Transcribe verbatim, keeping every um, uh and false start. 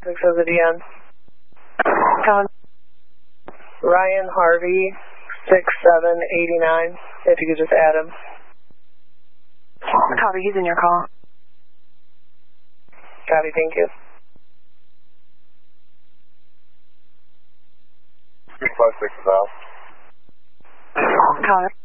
traffic says it again. Copy. Ryan Harvey, six seven eight nine, if you could just add him. Copy, he's in your call. Copy, thank you. two five six is out. Copy.